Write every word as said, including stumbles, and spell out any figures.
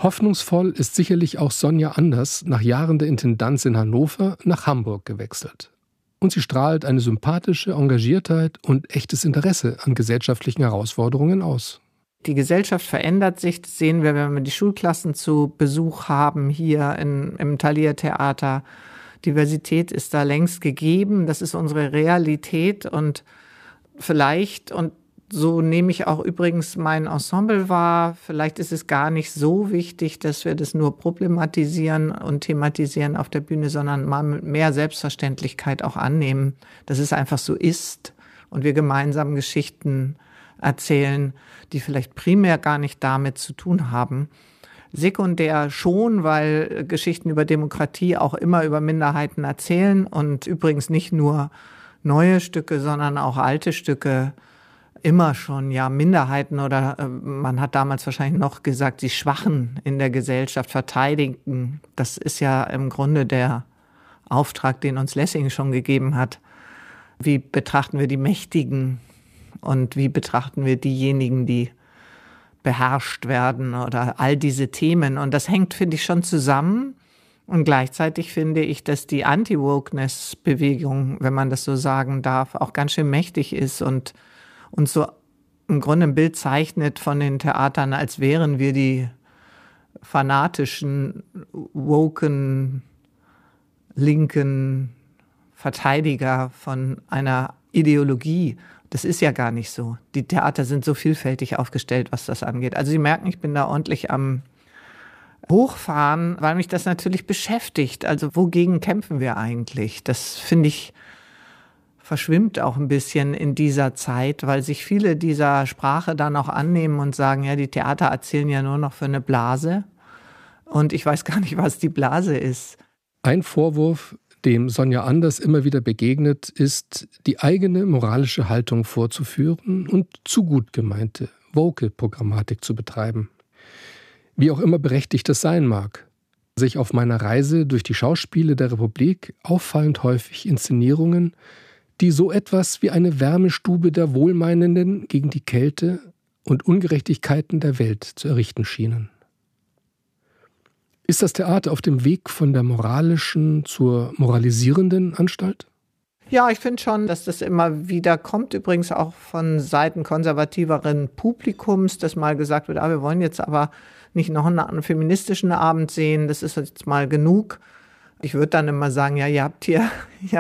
Hoffnungsvoll ist sicherlich auch Sonja Anders nach Jahren der Intendanz in Hannover nach Hamburg gewechselt. Und sie strahlt eine sympathische Engagiertheit und echtes Interesse an gesellschaftlichen Herausforderungen aus. Die Gesellschaft verändert sich, das sehen wir, wenn wir die Schulklassen zu Besuch haben hier in, im Thalia Theater. Diversität ist da längst gegeben, das ist unsere Realität und vielleicht, und so nehme ich auch übrigens mein Ensemble wahr, vielleicht ist es gar nicht so wichtig, dass wir das nur problematisieren und thematisieren auf der Bühne, sondern mal mit mehr Selbstverständlichkeit auch annehmen, dass es einfach so ist und wir gemeinsam Geschichten erzählen, die vielleicht primär gar nicht damit zu tun haben. Sekundär schon, weil Geschichten über Demokratie auch immer über Minderheiten erzählen und übrigens nicht nur neue Stücke, sondern auch alte Stücke immer schon ja Minderheiten oder äh, man hat damals wahrscheinlich noch gesagt, die Schwachen in der Gesellschaft verteidigen. Das ist ja im Grunde der Auftrag, den uns Lessing schon gegeben hat. Wie betrachten wir die Mächtigen und wie betrachten wir diejenigen, die beherrscht werden oder all diese Themen. Und das hängt, finde ich, schon zusammen. Und gleichzeitig finde ich, dass die Anti-Wokeness-Bewegung, wenn man das so sagen darf, auch ganz schön mächtig ist und uns so im Grunde ein Bild zeichnet von den Theatern, als wären wir die fanatischen, woken, linken Verteidiger von einer Ideologie. Das ist ja gar nicht so. Die Theater sind so vielfältig aufgestellt, was das angeht. Also Sie merken, ich bin da ordentlich am Hochfahren, weil mich das natürlich beschäftigt. Also wogegen kämpfen wir eigentlich? Das finde ich verschwimmt auch ein bisschen in dieser Zeit, weil sich viele dieser Sprache dann auch annehmen und sagen, ja, die Theater erzählen ja nur noch für eine Blase. Und ich weiß gar nicht, was die Blase ist. Ein Vorwurf, dem Sonja Anders immer wieder begegnet, ist, die eigene moralische Haltung vorzuführen und zu gut gemeinte Woke-Programmatik zu betreiben. Wie auch immer berechtigt das sein mag, sich auf meiner Reise durch die Schauspiele der Republik auffallend häufig Inszenierungen, die so etwas wie eine Wärmestube der Wohlmeinenden gegen die Kälte und Ungerechtigkeiten der Welt zu errichten schienen. Ist das Theater auf dem Weg von der moralischen zur moralisierenden Anstalt? Ja, ich finde schon, dass das immer wieder kommt, übrigens auch von Seiten konservativeren Publikums, dass mal gesagt wird, ah, wir wollen jetzt aber nicht noch einen feministischen Abend sehen, das ist jetzt mal genug. Ich würde dann immer sagen, ja, ihr habt hier, ihr